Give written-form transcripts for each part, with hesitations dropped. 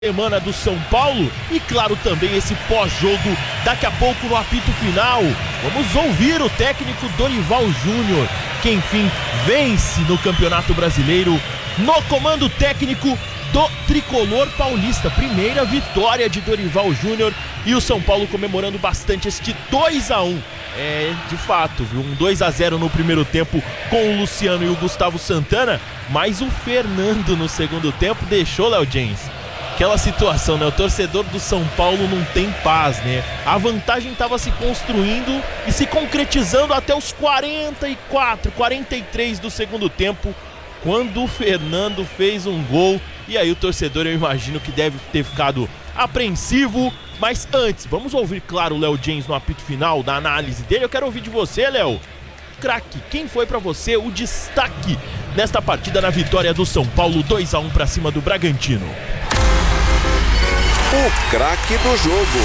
semana do São Paulo e claro também esse pós-jogo daqui a pouco no apito final. Vamos ouvir o técnico Dorival Júnior, que enfim vence no Campeonato Brasileiro no comando técnico do Tricolor Paulista. Primeira vitória de Dorival Júnior e o São Paulo comemorando bastante este 2-1. De fato, viu? Um 2-0 no primeiro tempo com o Luciano e o Gustavo Santana, mas o Fernando no segundo tempo deixou, Léo Jens, aquela situação, né? O torcedor do São Paulo não tem paz, né? A vantagem estava se construindo e se concretizando até os 44, 43 do segundo tempo, quando o Fernando fez um gol. E aí o torcedor, eu imagino que deve ter ficado apreensivo. Mas antes, vamos ouvir, claro, o Léo Jens no apito final, da análise dele. Eu quero ouvir de você, Léo. Craque, quem foi pra você o destaque nesta partida na vitória do São Paulo 2-1 pra cima do Bragantino? O craque do jogo.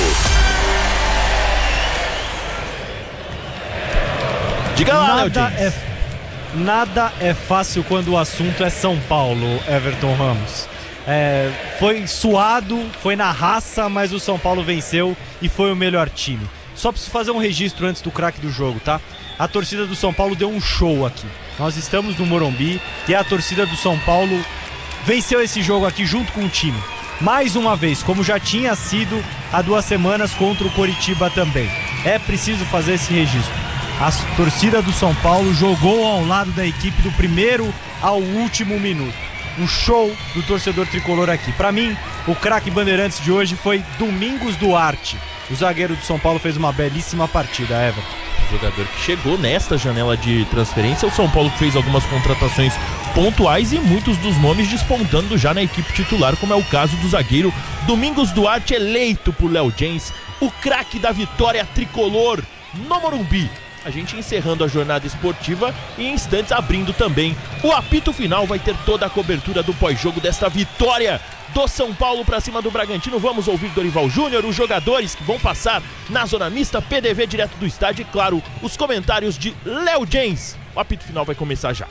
Diga lá, Léo Jens. Nada é fácil quando o assunto é São Paulo, Everton Ramos. Foi suado, foi na raça, mas o São Paulo venceu e foi o melhor time. Só preciso fazer um registro antes do craque do jogo, tá? A torcida do São Paulo deu um show aqui. Nós estamos no Morumbi e a torcida do São Paulo venceu esse jogo aqui junto com o time. Mais uma vez, como já tinha sido há 2 semanas contra o Coritiba também. É preciso fazer esse registro. A torcida do São Paulo jogou ao lado da equipe do primeiro ao último minuto. Um show do torcedor tricolor aqui. Pra mim, o craque Bandeirantes de hoje foi Domingos Duarte. O zagueiro do São Paulo fez uma belíssima partida, Everton. O jogador que chegou nesta janela de transferência, o São Paulo fez algumas contratações pontuais e muitos dos nomes despontando já na equipe titular, como é o caso do zagueiro Domingos Duarte, eleito por Léo Jens, o craque da vitória tricolor no Morumbi. A gente encerrando a jornada esportiva e em instantes abrindo também o apito final. Vai ter toda a cobertura do pós-jogo desta vitória do São Paulo para cima do Bragantino. Vamos ouvir Dorival Júnior, os jogadores que vão passar na zona mista, PDV direto do estádio e claro, os comentários de Léo Jens. O apito final vai começar já.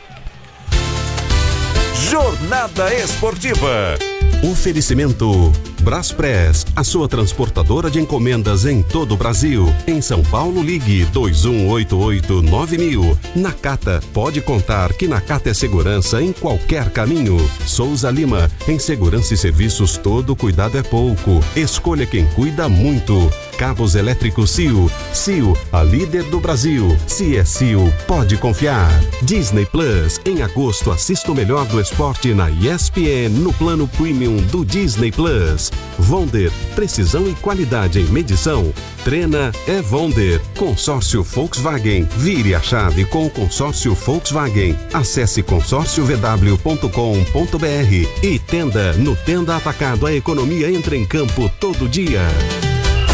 Jornada Esportiva. Oferecimento Braspress, a sua transportadora de encomendas em todo o Brasil. Em São Paulo, ligue 2188-9000. Nakata, pode contar que Nakata é segurança em qualquer caminho. Souza Lima, em segurança e serviços todo cuidado é pouco. Escolha quem cuida muito. Cabos elétricos Sil. Sil, a líder do Brasil. Se é Sil, pode confiar. Disney Plus, em agosto assista o melhor do esporte na ESPN no plano Premium do Disney Plus. Wonder, precisão e qualidade em medição. Treina é Wonder. Consórcio Volkswagen. Vire a chave com o consórcio Volkswagen. Acesse consórciovw.com.br e Tenda. No Tenda Atacado, a economia entra em campo todo dia.